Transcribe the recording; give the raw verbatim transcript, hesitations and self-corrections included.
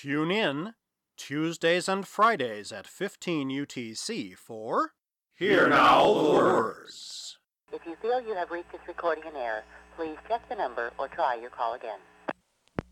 Tune in Tuesdays and Fridays at fifteen U T C for Hear Now the Words. If you feel you have reached this recording in error, please check the number or try your call again.